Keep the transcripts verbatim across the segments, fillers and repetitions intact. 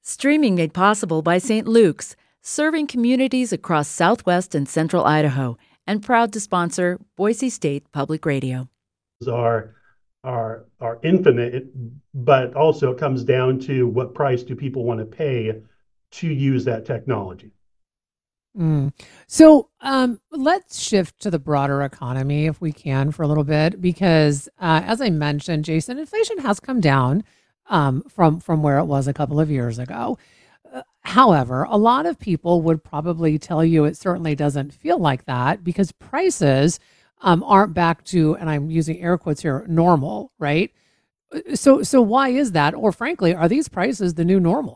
Streaming made possible by Saint Luke's, serving communities across southwest and central Idaho, and proud to sponsor Boise State Public Radio. are are are infinite, but also it comes down to what price do people want to pay to use that technology. Mm. So um, let's shift to the broader economy if we can for a little bit, because uh, as I mentioned, Jason, inflation has come down um, from from where it was a couple of years ago. Uh, however, a lot of people would probably tell you it certainly doesn't feel like that because prices um, aren't back to, and I'm using air quotes here, normal, right? Uh, So so why is that? Or frankly, are these prices the new normal?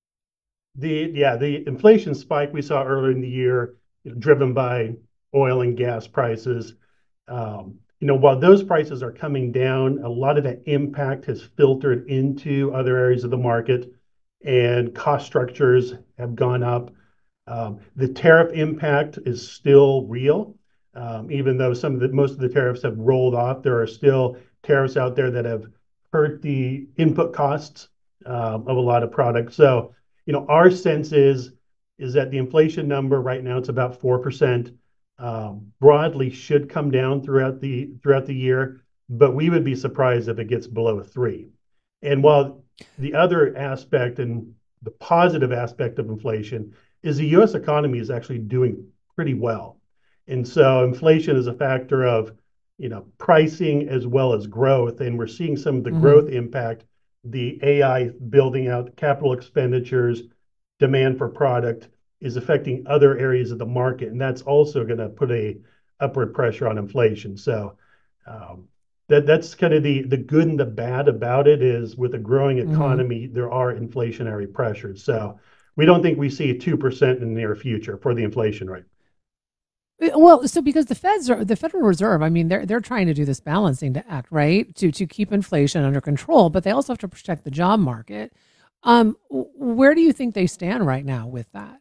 The yeah, the inflation spike we saw earlier in the year, you know, driven by oil and gas prices. Um, you know, while those prices are coming down, a lot of that impact has filtered into other areas of the market, and cost structures have gone up. Um, the tariff impact is still real, um, even though some of the most of the tariffs have rolled off. There are still tariffs out there that have hurt the input costs um, of a lot of products. So, you know, our sense is is that the inflation number right now it's about four percent. Um, broadly should come down throughout the throughout the year, but we would be surprised if it gets below three. And while the other aspect and the positive aspect of inflation is the U S economy is actually doing pretty well. And so inflation is a factor of, you know, pricing as well as growth. And we're seeing some of the Hmm. growth impact, the A I building out capital expenditures, demand for product is affecting other areas of the market. And that's also going to put a upward pressure on inflation. So um, that that's kind of the the good and the bad about it is with a growing Hmm. economy, there are inflationary pressures. So we don't think we see two percent in the near future for the inflation rate. Uh, Well, so because the Feds are the Federal Reserve, I mean, they're they're trying to do this balancing to act, right? To to keep inflation under control, but they also have to protect the job market. Um, w- where do you think they stand right now with that?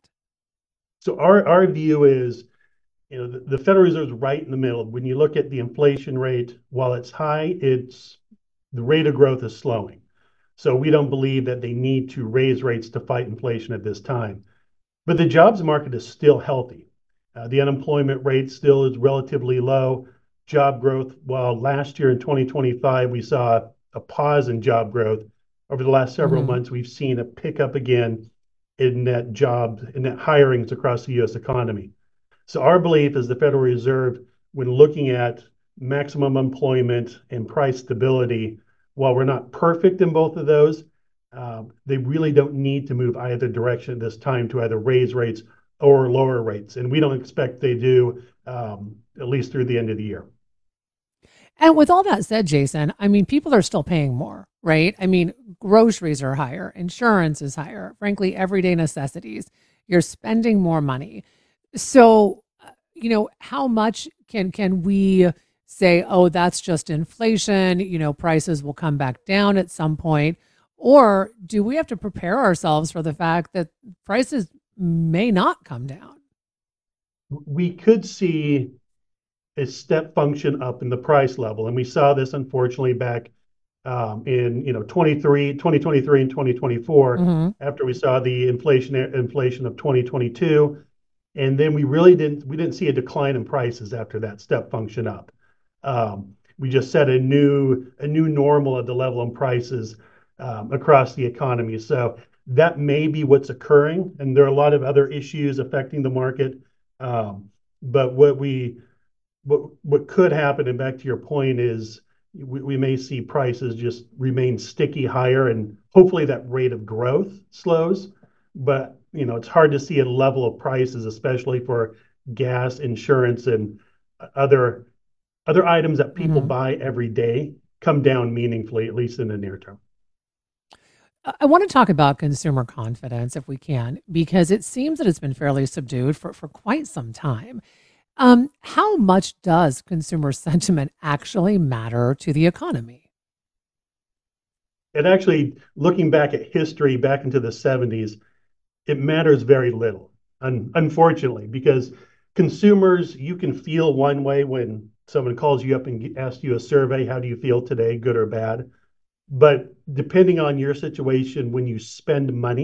So our our view is, you know, the, the Federal Reserve is right in the middle. When you look at the inflation rate, while it's high, it's the rate of growth is slowing. So we don't believe that they need to raise rates to fight inflation at this time. But the jobs market is still healthy. Uh, the unemployment rate still is relatively low. Job growth, while last year in twenty twenty-five, we saw a pause in job growth, over the last several Hmm. months, we've seen a pickup again in net jobs, in net hirings across the U S economy. So our belief is the Federal Reserve, when looking at maximum employment and price stability, while we're not perfect in both of those, um, they really don't need to move either direction at this time to either raise rates or lower rates. And we don't expect they do, um, at least through the end of the year. And with all that said, Jason, I mean, people are still paying more, right? I mean, groceries are higher, insurance is higher, frankly, everyday necessities. You're spending more money. So, uh, you know, how much can can we say, oh, that's just inflation, you know, prices will come back down at some point? Or do we have to prepare ourselves for the fact that prices may not come down? We could see a step function up in the price level. And we saw this unfortunately back um, in you know twenty-three, twenty twenty-three and twenty twenty-four Hmm. after we saw the inflation inflation of twenty twenty-two. And then we really didn't we didn't see a decline in prices after that step function up. Um, we just set a new a new normal at the level of prices um, across the economy. So that may be what's occurring, and there are a lot of other issues affecting the market. Um, but what we what what could happen, and back to your point, is we, we may see prices just remain sticky higher, and hopefully that rate of growth slows. But you know, it's hard to see a level of prices, especially for gas, insurance, and other other items that people Hmm. buy every day, come down meaningfully, at least in the near term. I I want to talk about consumer confidence if we can, because it seems that it's been fairly subdued for, for quite some time. Um, how much does consumer sentiment actually matter to the economy? And actually, looking back at history, back into the seventies, it matters very little, un- unfortunately, because consumers, you can feel one way when someone calls you up and asks you a survey, how do you feel today, good or bad? But depending on your situation, when you spend money,